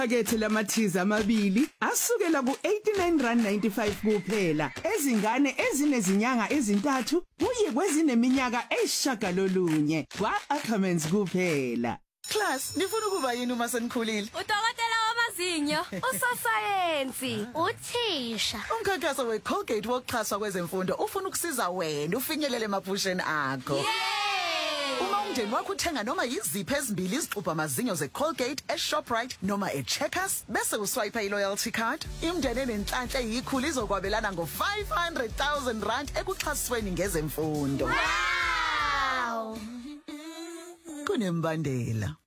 Pakethe lamathiza amabili asukela ku-R89.95 kuphela. Ezingane ezinezinyanga ezintathu kuye kwezineminyaka eyishagalolunye kwa-Ackermans kuphela. Class, nifuna ukuba yini uma senikhulile? Udokotela wamazinyo, usosayensi, uthisha. Umkhankaso weColgate wokuxhaswa kwezemfundo ufuna ukusiza wena ufinyelele emaphusheni akho. Uma umndeni wakho uthenga noma yiziphi ezimbili izixubha amazinyo zeColgate eShoprite noma eCheckers bese uswipe iloyalty card, imndeni enenhlanhla eyikhulu izokwabelana ngo R500,000 ekuxhasweni ngezemfundo. Wow! Kunembandela.